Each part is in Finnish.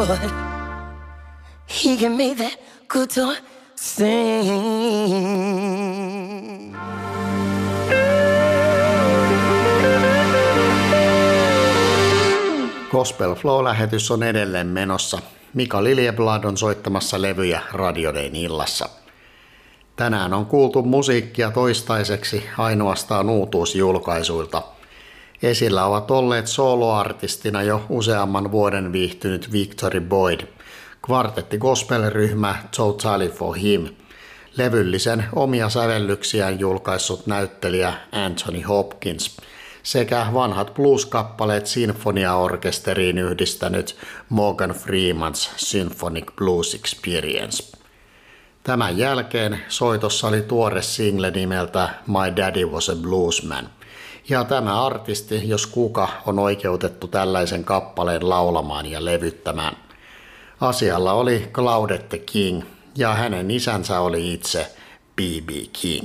Lord. He can make that good toy sing. Gospel Flow-lähetys on edelleen menossa. Mika Liljeblad on soittamassa levyjä Radio Dayn illassa. Tänään on kuultu musiikkia toistaiseksi ainoastaan uutuusjulkaisuilta. Esillä ovat olleet soloartistina jo useamman vuoden viihtynyt Victory Boyd, kvartetti gospel-ryhmä Totally for Him, levyllisen omia sävellyksiään julkaissut näyttelijä Anthony Hopkins sekä vanhat blues-kappaleet sinfoniaorkesteriin yhdistänyt Morgan Freeman's Symphonic Blues Experience. Tämän jälkeen soitossa oli tuore single nimeltä My Daddy Was a Bluesman. Ja tämä artisti, jos kuka, on oikeutettu tällaisen kappaleen laulamaan ja levyttämään. Asialla oli Claudette King ja hänen isänsä oli itse B.B. King.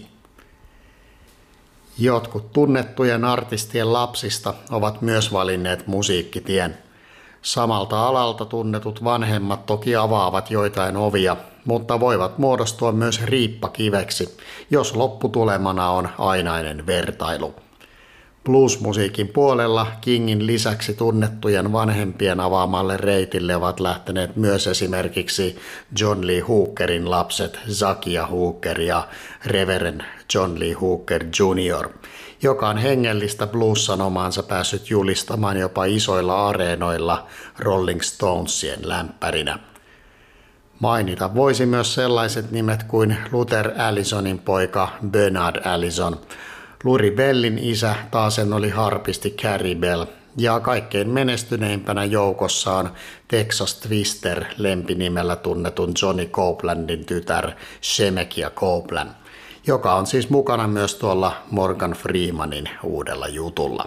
Jotkut tunnettujen artistien lapsista ovat myös valinneet musiikkitien. Samalta alalta tunnetut vanhemmat toki avaavat joitain ovia, mutta voivat muodostua myös riippakiveksi, jos lopputulemana on ainainen vertailu. Bluesmusiikin puolella Kingin lisäksi tunnettujen vanhempien avaamalle reitille ovat lähteneet myös esimerkiksi John Lee Hookerin lapset Zakia Hooker ja Reverend John Lee Hooker Jr., joka on hengellistä blues-sanomaansa päässyt julistamaan jopa isoilla areenoilla Rolling Stonesien lämpärinä. Mainita voisi myös sellaiset nimet kuin Luther Allisonin poika Bernard Allison, Luri Bellin isä taasen oli harpisti Carrie Bell ja kaikkein menestyneimpänä joukossa on Texas Twister lempinimellä tunnetun Johnny Copelandin tytär Shemekia Copeland, joka on siis mukana myös tuolla Morgan Freemanin uudella jutulla.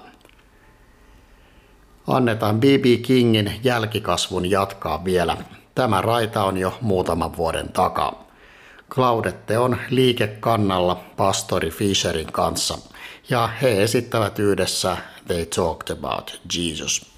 Annetaan B.B. Kingin jälkikasvun jatkaa vielä. Tämä raita on jo muutaman vuoden takaa. Claudette on liikekannalla pastori Fisherin kanssa ja he esittävät yhdessä They Talked About Jesus.